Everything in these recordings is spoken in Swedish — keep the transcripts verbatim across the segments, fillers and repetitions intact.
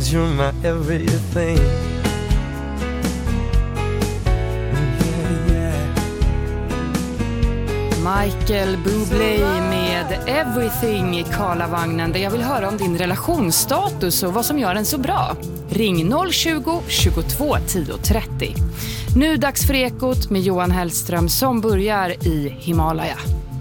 'cause you're my everything. Michael Bublé med Everything i Karlavagnen, där jag vill höra om din relationsstatus och vad som gör den så bra. Ring noll tjugo, tjugotvå, tio trettio. Nu dags för Ekot med Johan Hellström som börjar i Himalaya.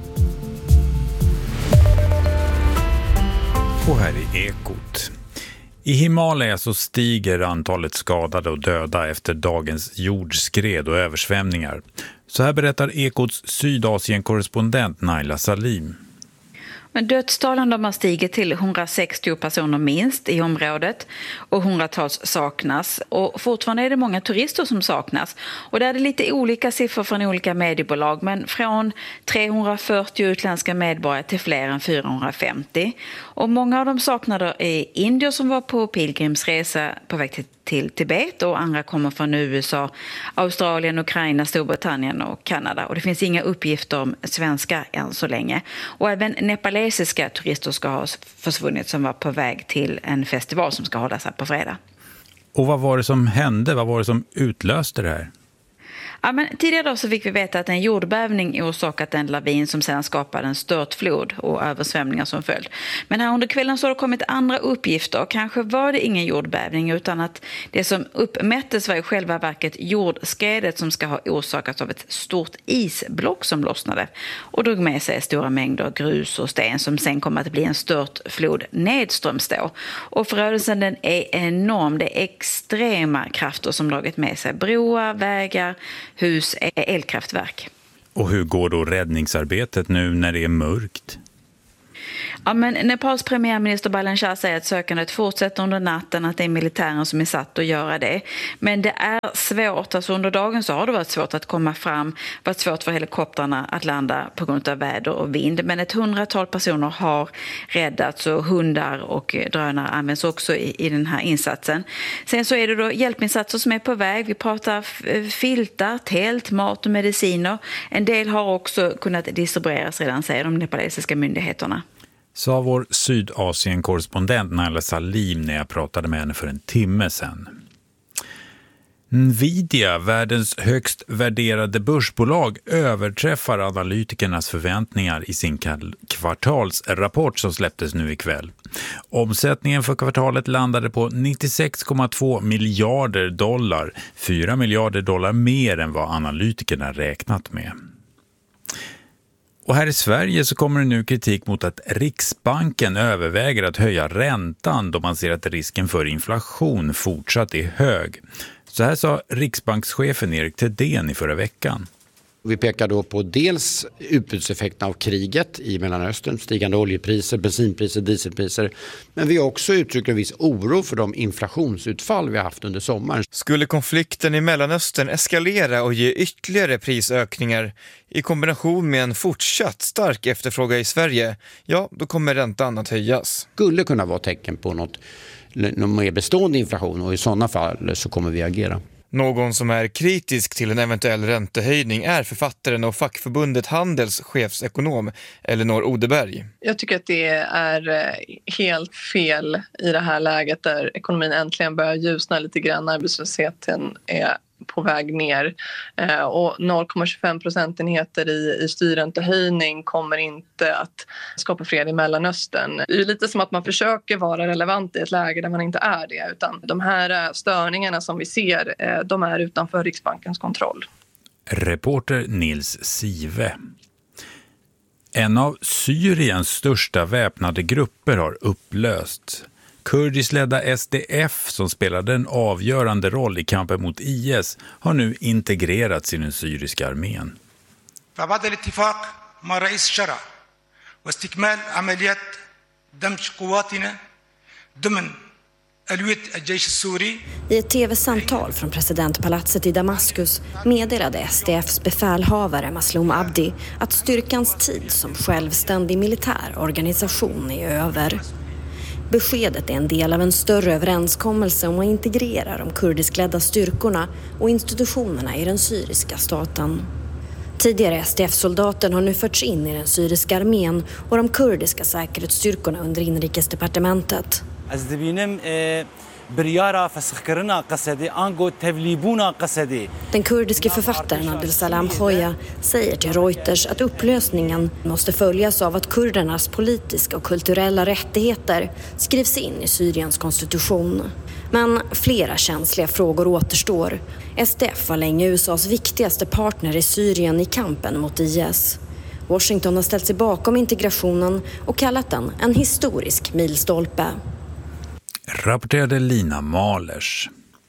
Och här är Ekot. I Himalaya så stiger antalet skadade och döda efter dagens jordskred och översvämningar. Så här berättar Ekots Sydasien-korrespondent Naila Salim. Men dödstalen de har stigit till hundrasextio personer minst i området och hundratals saknas. Och fortfarande är det många turister som saknas. Och där är det lite olika siffror från olika mediebolag, men från trehundrafyrtio utländska medborgare till fler än fyrahundrafemtio. Och många av de saknade är indier som var på pilgrimsresa på väg till till Tibet, och andra kommer från U S A, Australien, Ukraina, Storbritannien och Kanada. Och det finns inga uppgifter om svenska än så länge. Och även nepalesiska turister ska ha försvunnit som var på väg till en festival som ska hållas här på fredag. Och vad var det som hände? Vad var det som utlöste det här? Ja, men tidigare då så fick vi veta att en jordbävning orsakat en lavin som sedan skapade en störtflod och översvämningar som följd. Men här under kvällen så har det kommit andra uppgifter. Kanske var det ingen jordbävning, utan att det som uppmättes var i själva verket jordskredet som ska ha orsakats av ett stort isblock som lossnade och drog med sig stora mängder grus och sten som sen kommer att bli en störtflod nedströms då. Och förödelsen den är enorm. Det är extrema krafter som dragit med sig broar, vägar, hus, elkraftverk. Och hur går då räddningsarbetet nu när det är mörkt? Ja, men Nepals premiärminister Balen Shah säger att sökandet fortsätter under natten, att det är militären som är satt att göra det. Men det är svårt, alltså under dagen så har det varit svårt att komma fram, varit svårt för helikoptrarna att landa på grund av väder och vind. Men ett hundratal personer har räddats och hundar och drönare används också i, i den här insatsen. Sen så är det då hjälpinsatser som är på väg. Vi pratar filtar, tält, mat och mediciner. En del har också kunnat distribueras redan, säger de nepalesiska myndigheterna. Sa vår Sydasien-korrespondent Naila Salim när jag pratade med henne för en timme sedan. Nvidia, världens högst värderade börsbolag, överträffar analytikernas förväntningar i sin kvartalsrapport som släpptes nu ikväll. Omsättningen för kvartalet landade på nittiosex komma två miljarder dollar, fyra miljarder dollar mer än vad analytikerna räknat med. Och här i Sverige så kommer det nu kritik mot att Riksbanken överväger att höja räntan då man ser att risken för inflation fortsatt är hög. Så här sa riksbankschefen Erik Thedéen i förra veckan. Vi pekar då på dels utbudseffekten av kriget i Mellanöstern, stigande oljepriser, bensinpriser, dieselpriser. Men vi har också uttryckt en viss oro för de inflationsutfall vi har haft under sommaren. Skulle konflikten i Mellanöstern eskalera och ge ytterligare prisökningar i kombination med en fortsatt stark efterfråga i Sverige, ja, då kommer räntan att höjas. Skulle kunna vara tecken på något, någon mer bestående inflation, och i sådana fall så kommer vi agera. Någon som är kritisk till en eventuell räntehöjning är författaren och fackförbundet Handels chefsekonom Elinor Odeberg. Jag tycker att det är helt fel i det här läget där ekonomin äntligen börjar ljusna lite grann. Arbetslösheten är på väg ner och noll komma tjugofem procentenheter i, i styrräntehöjning kommer inte att skapa fred i Mellanöstern. Det är lite som att man försöker vara relevant i ett läge där man inte är det, utan de här störningarna som vi ser, de är utanför Riksbankens kontroll. Reporter Nils Sive. En av Syriens största väpnade grupper har upplösts. Kurdisledda S D F, som spelade en avgörande roll i kampen mot I S, har nu integrerats i den syriska armén. فبعد الاتفاق مع رئيس الشرع واستكمال عمليات دمج قواتنا ضمن ألوية الجيش السوري. I ett tv-samtal från presidentpalatset i Damaskus meddelade S D F:s befälhavare Masloum Abdi att styrkans tid som självständig militär organisation är över. Beskedet är en del av en större överenskommelse om att integrera de kurdiskledda styrkorna och institutionerna i den syriska staten. Tidigare S D F-soldaten har nu förts in i den syriska armén och de kurdiska säkerhetsstyrkorna under inrikesdepartementet. Den kurdiske författaren Abdulsalam Khoja säger till Reuters att upplösningen måste följas av att kurdernas politiska och kulturella rättigheter skrivs in i Syriens konstitution. Men flera känsliga frågor återstår. S D F var länge U S A:s viktigaste partner i Syrien i kampen mot I S. Washington har ställt sig bakom integrationen och kallat den en historisk milstolpe. Rapporterade Lina Malers.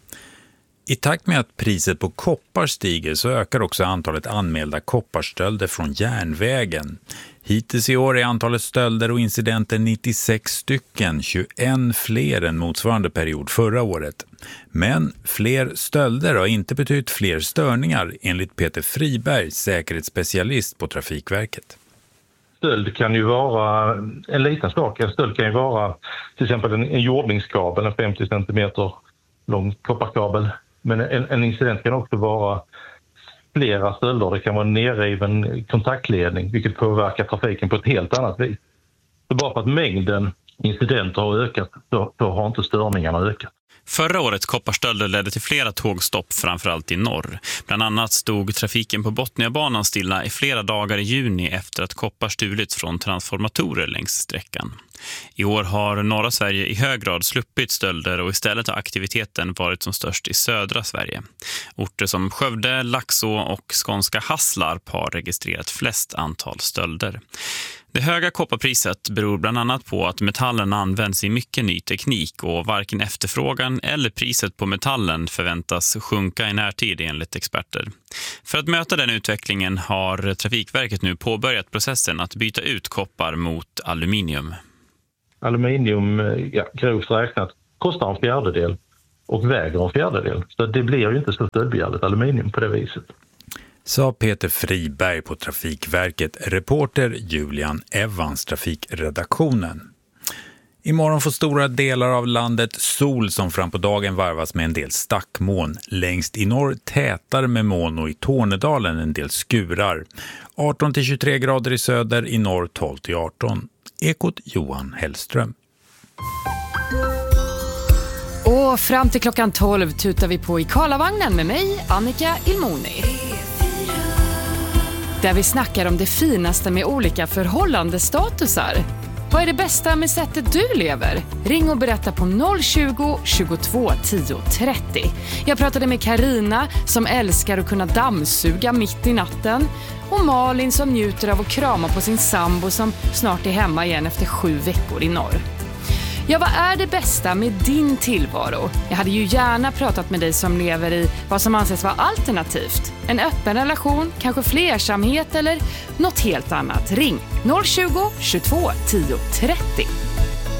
I takt med att priset på koppar stiger så ökar också antalet anmälda kopparstölder från järnvägen. Hittills i år är antalet stölder och incidenter nittiosex stycken, tjugoen fler än motsvarande period förra året. Men fler stölder har inte betytt fler störningar, enligt Peter Friberg, säkerhetsspecialist på Trafikverket. Stöld kan ju vara en liten sak. En stöld kan ju vara till exempel en, en jordningskabel, en femtio centimeter lång kopparkabel. Men en, en incident kan också vara flera stölder. Det kan vara en nerriven kontaktledning, vilket påverkar trafiken på ett helt annat vis. Så bara för att mängden incidenter har ökat så, så har inte störningarna ökat. Förra årets kopparstölder ledde till flera tågstopp, framförallt i norr. Bland annat stod trafiken på Botniabanan stilla i flera dagar i juni efter att koppar stulits från transformatorer längs sträckan. I år har norra Sverige i hög grad sluppit stölder och istället har aktiviteten varit som störst i södra Sverige. Orter som Skövde, Laxå och skånska Hasslarp har registrerat flest antal stölder. Det höga kopparpriset beror bland annat på att metallen används i mycket ny teknik och varken efterfrågan eller priset på metallen förväntas sjunka i närtid enligt experter. För att möta den utvecklingen har Trafikverket nu påbörjat processen att byta ut koppar mot aluminium. Aluminium, ja, grovt räknat, kostar en fjärdedel och väger en fjärdedel. Så det blir ju inte så stöldbegärligt aluminium på det viset. Sa Peter Friberg på Trafikverket, reporter Julian Evans, trafikredaktionen. Imorgon får stora delar av landet sol som fram på dagen varvas med en del stackmoln. Längst i norr tätare med moln och i Tornedalen en del skurar. arton till tjugotre grader i söder, i norr tolv till arton. Ekot Johan Hellström. Och fram till klockan tolv tutar vi på i Karlavagnen med mig, Annika Ilmoni. Där vi snackar om det finaste med olika förhållandestatusar. Vad är det bästa med sättet du lever? Ring och berätta på noll tjugo, tjugotvå, tio, trettio. Jag pratade med Karina som älskar att kunna dammsuga mitt i natten. Och Malin som njuter av att krama på sin sambo som snart är hemma igen efter sju veckor i norr. Ja, vad är det bästa med din tillvaro? Jag hade ju gärna pratat med dig som lever i vad som anses vara alternativt. En öppen relation, kanske flersamhet eller något helt annat. Ring noll tjugo, tjugotvå, tio, trettio.